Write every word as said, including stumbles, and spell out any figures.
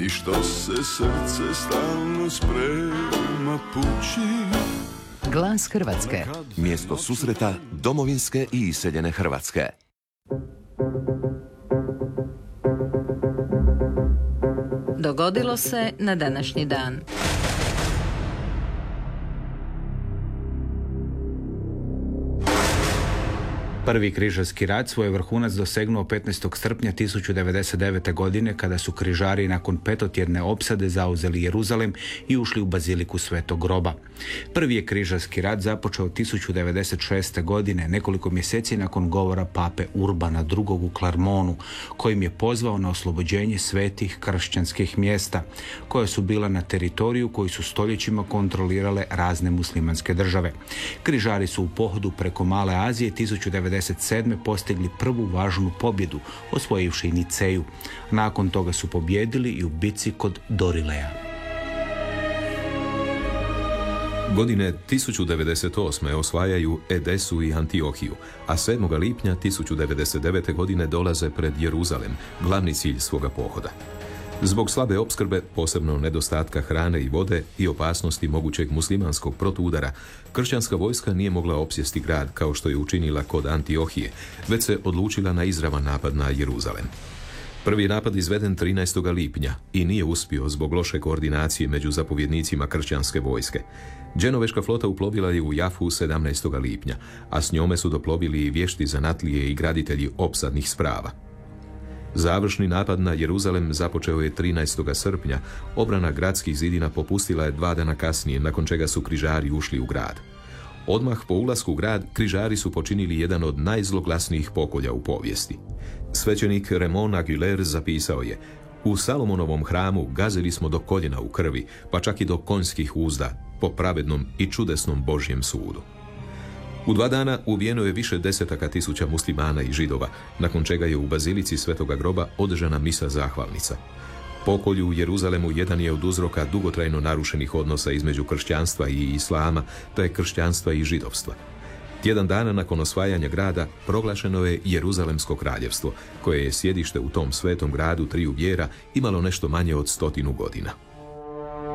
i što se srce stalno sprema pući. Glas Hrvatske. Mjesto susreta domovinske i iseljene Hrvatske. Dogodilo se na današnji dan. Prvi križarski rat svoj vrhunac dosegnuo petnaestog srpnja tisuću devedeset devete. godine kada su križari nakon petotjedne opsade zauzeli Jeruzalem i ušli u baziliku Svetog groba. Prvi je križarski rat započeo tisuću devedeset šeste. godine, nekoliko mjeseci nakon govora pape Urbana drugog. u Klarmonu, kojim je pozvao na oslobođenje svetih kršćanskih mjesta, koja su bila na teritoriju koji su stoljećima kontrolirale razne muslimanske države. Križari su u pohodu preko Male Azije tisuću devedeset sedme. postigli prvu važnu pobjedu, osvojivši Niceju. Nakon toga su pobjedili i u bitci kod Dorileja. Godine tisuću devedeset osme. osvajaju Edesu i Antiohiju, a sedmog lipnja tisuću devedeset devete. godine dolaze pred Jeruzalem, glavni cilj svoga pohoda. Zbog slabe opskrbe, posebno nedostatka hrane i vode i opasnosti mogućeg muslimanskog protuudara, kršćanska vojska nije mogla opsjesti grad kao što je učinila kod Antiohije, već se odlučila na izravan napad na Jeruzalem. Prvi napad izveden trinaestog lipnja i nije uspio zbog loše koordinacije među zapovjednicima kršćanske vojske. Dženoveška flota uplovila je u Jafu sedamnaestog lipnja, a s njome su doplovili i vješti zanatlije i graditelji opsadnih sprava. Završni napad na Jeruzalem započeo je trinaestog srpnja, obrana gradskih zidina popustila je dva dana kasnije, nakon čega su križari ušli u grad. Odmah po ulasku u grad, križari su počinili jedan od najzloglasnijih pokolja u povijesti. Svećenik Ramon Aguilar zapisao je: "U Salomonovom hramu gazili smo do koljena u krvi, pa čak i do konjskih uzda, po pravednom i čudesnom Božjem sudu." U dva dana ubijeno je više desetaka tisuća muslimana i židova, nakon čega je u bazilici Svetoga groba održana misa zahvalnica. Pokolj u Jeruzalemu jedan je od uzroka dugotrajno narušenih odnosa između kršćanstva i islama, te kršćanstva i židovstva. Tjedan dana nakon osvajanja grada proglašeno je Jeruzalemsko kraljevstvo, koje je sjedište u tom svetom gradu triju vjera imalo nešto manje od stotinu godina.